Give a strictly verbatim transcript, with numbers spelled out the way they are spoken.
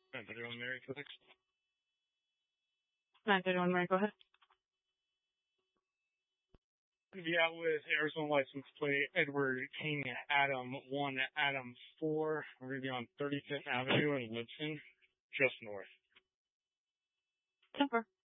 nine thirty-one, Mary, go next. nine thirty-one, Mary, go ahead. Going to be out with Arizona license plate Edward King Adam one Adam four. We're going to be on thirty-fifth Avenue in Woodson, just north. ten four.